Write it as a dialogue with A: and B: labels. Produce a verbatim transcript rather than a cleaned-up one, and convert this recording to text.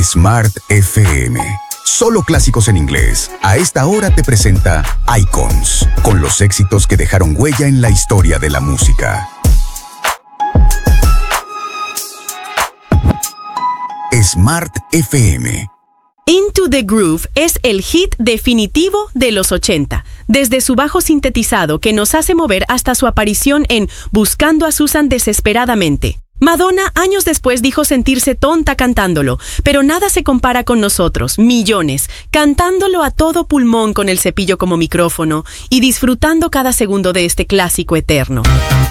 A: Smart F M. Solo clásicos en inglés. A esta hora te presenta Icons, con los éxitos que dejaron huella en la historia de la música. Smart F M.
B: Into the Groove es el hit definitivo de los ochenta, desde su bajo sintetizado que nos hace mover hasta su aparición en Buscando a Susan desesperadamente. Madonna años después dijo sentirse tonta cantándolo, pero nada se compara con nosotros, millones, cantándolo a todo pulmón con el cepillo como micrófono y disfrutando cada segundo de este clásico eterno.